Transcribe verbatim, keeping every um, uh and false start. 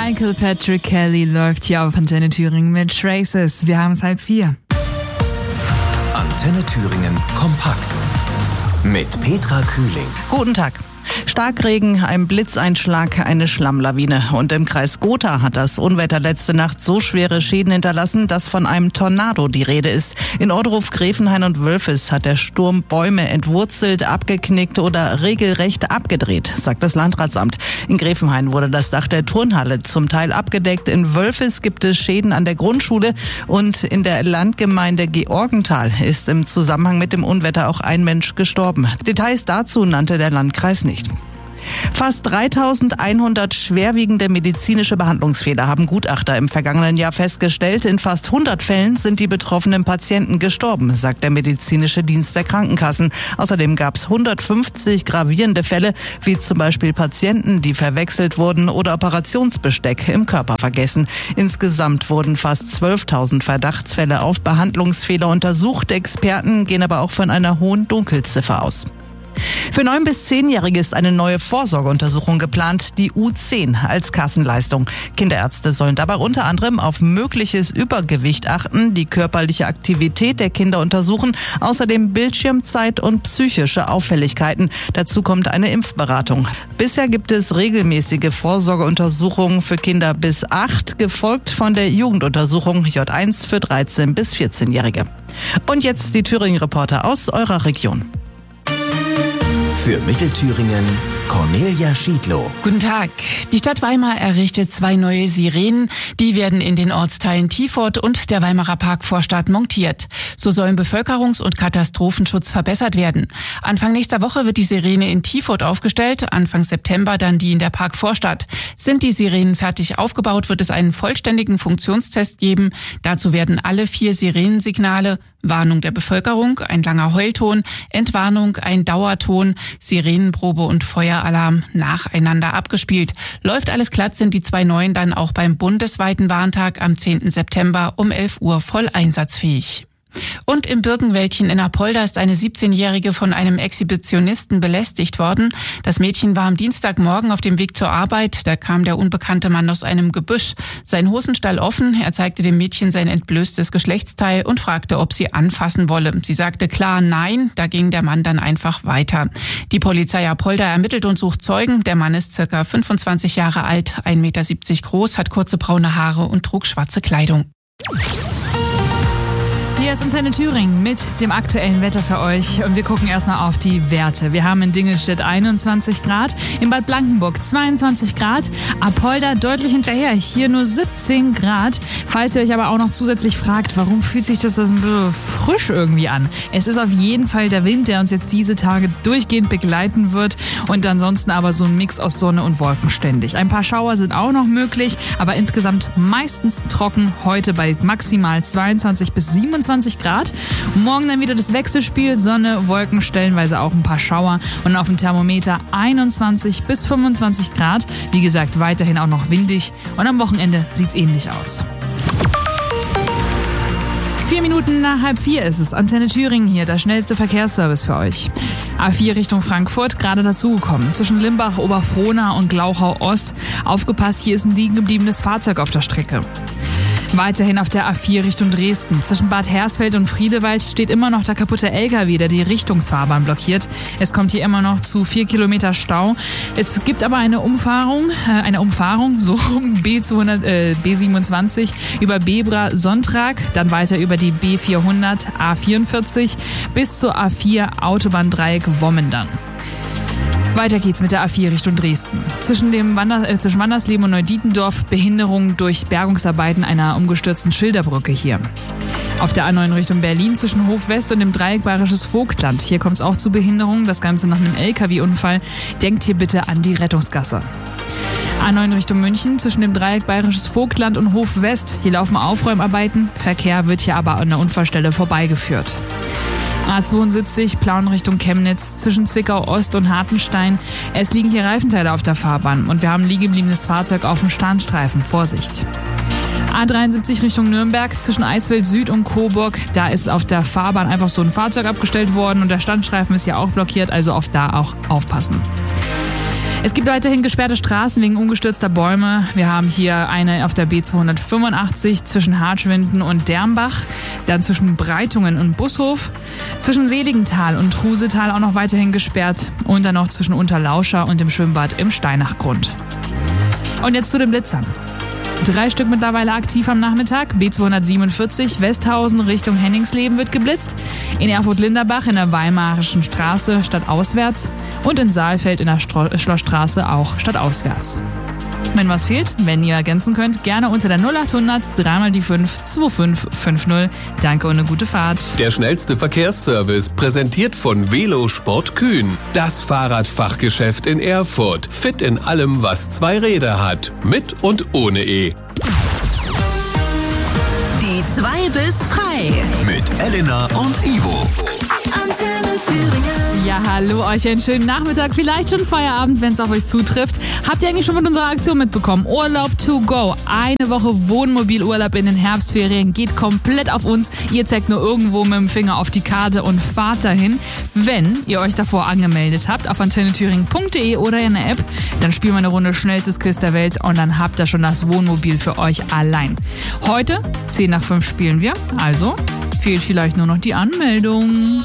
Michael Patrick Kelly läuft hier auf Antenne Thüringen mit Traces. Wir haben es halb vier. Antenne Thüringen kompakt mit Petra Kühling. Guten Tag. Starkregen, ein Blitzeinschlag, eine Schlammlawine. Und im Kreis Gotha hat das Unwetter letzte Nacht so schwere Schäden hinterlassen, dass von einem Tornado die Rede ist. In Ohrdruf, Gräfenhain und Wölfes hat der Sturm Bäume entwurzelt, abgeknickt oder regelrecht abgedreht, sagt das Landratsamt. In Gräfenhain wurde das Dach der Turnhalle zum Teil abgedeckt. In Wölfes gibt es Schäden an der Grundschule. Und in der Landgemeinde Georgenthal ist im Zusammenhang mit dem Unwetter auch ein Mensch gestorben. Details dazu nannte der Landkreis nicht. Fast dreitausendeinhundert schwerwiegende medizinische Behandlungsfehler haben Gutachter im vergangenen Jahr festgestellt. In fast hundert Fällen sind die betroffenen Patienten gestorben, sagt der medizinische Dienst der Krankenkassen. Außerdem gab es hundertfünfzig gravierende Fälle, wie zum Beispiel Patienten, die verwechselt wurden oder Operationsbesteck im Körper vergessen. Insgesamt wurden fast zwölftausend Verdachtsfälle auf Behandlungsfehler untersucht. Experten gehen aber auch von einer hohen Dunkelziffer aus. Für neun- bis zehnjährige ist eine neue Vorsorgeuntersuchung geplant, die U zehn als Kassenleistung. Kinderärzte sollen dabei unter anderem auf mögliches Übergewicht achten, die körperliche Aktivität der Kinder untersuchen, außerdem Bildschirmzeit und psychische Auffälligkeiten. Dazu kommt eine Impfberatung. Bisher gibt es regelmäßige Vorsorgeuntersuchungen für Kinder bis acht, gefolgt von der Jugenduntersuchung J eins für dreizehn- bis vierzehnjährige. Und jetzt die Thüringen-Reporter aus eurer Region. Für Mittelthüringen Cornelia Schiedlow. Guten Tag. Die Stadt Weimar errichtet zwei neue Sirenen. Die werden in den Ortsteilen Tiefort und der Weimarer Parkvorstadt montiert. So sollen Bevölkerungs- und Katastrophenschutz verbessert werden. Anfang nächster Woche wird die Sirene in Tiefort aufgestellt, Anfang September dann die in der Parkvorstadt. Sind die Sirenen fertig aufgebaut, wird es einen vollständigen Funktionstest geben. Dazu werden alle vier Sirenensignale Warnung der Bevölkerung, ein langer Heulton, Entwarnung, ein Dauerton, Sirenenprobe und Feueralarm nacheinander abgespielt. Läuft alles glatt, sind die zwei neuen dann auch beim bundesweiten Warntag am zehnten September um elf Uhr voll einsatzfähig. Und im Birkenwäldchen in Apolda ist eine siebzehnjährige von einem Exhibitionisten belästigt worden. Das Mädchen war am Dienstagmorgen auf dem Weg zur Arbeit. Da kam der unbekannte Mann aus einem Gebüsch. Sein Hosenstall offen. Er zeigte dem Mädchen sein entblößtes Geschlechtsteil und fragte, ob sie anfassen wolle. Sie sagte klar nein. Da ging der Mann dann einfach weiter. Die Polizei Apolda ermittelt und sucht Zeugen. Der Mann ist circa fünfundzwanzig Jahre alt, ein Meter siebzig groß, hat kurze braune Haare und trug schwarze Kleidung. Hier ist Antenne Thüringen mit dem aktuellen Wetter für euch und wir gucken erstmal auf die Werte. Wir haben in Dingelstedt einundzwanzig Grad, in Bad Blankenburg zweiundzwanzig Grad, Apolda deutlich hinterher, hier nur siebzehn Grad. Falls ihr euch aber auch noch zusätzlich fragt, warum fühlt sich das so ein bisschen frisch irgendwie an? Es ist auf jeden Fall der Wind, der uns jetzt diese Tage durchgehend begleiten wird und ansonsten aber so ein Mix aus Sonne und Wolken ständig. Ein paar Schauer sind auch noch möglich, aber insgesamt meistens trocken, heute bei maximal zweiundzwanzig bis siebenundzwanzig Grad. Morgen dann wieder das Wechselspiel, Sonne, Wolken, stellenweise auch ein paar Schauer und auf dem Thermometer einundzwanzig bis fünfundzwanzig Grad. Wie gesagt, weiterhin auch noch windig und am Wochenende sieht's ähnlich aus. Vier Minuten nach halb vier ist es. Antenne Thüringen hier, der schnellste Verkehrsservice für euch. A vier Richtung Frankfurt, gerade dazugekommen. Zwischen Limbach, Oberfrohna und Glauchau Ost. Aufgepasst, hier ist ein liegen gebliebenes Fahrzeug auf der Strecke. Weiterhin auf der A vier Richtung Dresden. Zwischen Bad Hersfeld und Friedewald steht immer noch der kaputte L K W, der die Richtungsfahrbahn blockiert. Es kommt hier immer noch zu vier Kilometer Stau. Es gibt aber eine Umfahrung, äh, eine Umfahrung, so B zweihundert, äh, B siebenundzwanzig über Bebra Sonntag, dann weiter über die B vierhundert, A vierundvierzig bis zur A vier Autobahndreieck Wommen dann. Weiter geht's mit der A vier Richtung Dresden. Zwischen dem Wander, äh, zwischen Wandersleben und Neudietendorf Behinderung durch Bergungsarbeiten einer umgestürzten Schilderbrücke hier. Auf der A neun Richtung Berlin zwischen Hof West und dem Dreieck Bayerisches Vogtland. Hier kommt es auch zu Behinderungen, das Ganze nach einem L K W-Unfall. Denkt hier bitte an die Rettungsgasse. A neun Richtung München zwischen dem Dreieck Bayerisches Vogtland und Hof West. Hier laufen Aufräumarbeiten. Verkehr wird hier aber an der Unfallstelle vorbeigeführt. A zweiundsiebzig Plauen Richtung Chemnitz zwischen Zwickau Ost und Hartenstein. Es liegen hier Reifenteile auf der Fahrbahn und wir haben ein liegengebliebenes Fahrzeug auf dem Starnstreifen. Vorsicht! A dreiundsiebzig Richtung Nürnberg zwischen Eisfeld Süd und Coburg. Da ist auf der Fahrbahn einfach so ein Fahrzeug abgestellt worden und der Standstreifen ist hier auch blockiert, also auf da auch aufpassen. Es gibt weiterhin gesperrte Straßen wegen umgestürzter Bäume. Wir haben hier eine auf der B zweihundertfünfundachtzig zwischen Hartschwinden und Dermbach, dann zwischen Breitungen und Bushof, zwischen Seligenthal und Trusetal auch noch weiterhin gesperrt und dann noch zwischen Unterlauscha und dem Schwimmbad im Steinachgrund. Und jetzt zu den Blitzern. Drei Stück mittlerweile aktiv am Nachmittag. B zweihundertsiebenundvierzig Westhausen Richtung Henningsleben wird geblitzt. In Erfurt-Linderbach in der Weimarischen Straße stadtauswärts. Und in Saalfeld in der Stro- Schlossstraße auch stadtauswärts. Wenn was fehlt, wenn ihr ergänzen könnt, gerne unter der null achthundert drei mal die fünf zwei fünf fünf null. Danke und eine gute Fahrt. Der schnellste Verkehrsservice, präsentiert von Velosport Kühn. Das Fahrradfachgeschäft in Erfurt. Fit in allem, was zwei Räder hat. Mit und ohne E. Die zwei bis frei. Mit Elena und Ivo. Antenne Thüringen. Ja, hallo euch, einen schönen Nachmittag, vielleicht schon Feierabend, wenn es auf euch zutrifft. Habt ihr eigentlich schon von unserer Aktion mitbekommen? Urlaub to go. Eine Woche Wohnmobilurlaub in den Herbstferien geht komplett auf uns. Ihr zeigt nur irgendwo mit dem Finger auf die Karte und fahrt dahin. Wenn ihr euch davor angemeldet habt auf antenne thüringen punkt de oder in der App, dann spielen wir eine Runde schnellstes Quiz der Welt und dann habt ihr schon das Wohnmobil für euch allein. Heute, zehn nach fünf spielen wir, also fehlt vielleicht nur noch die Anmeldung.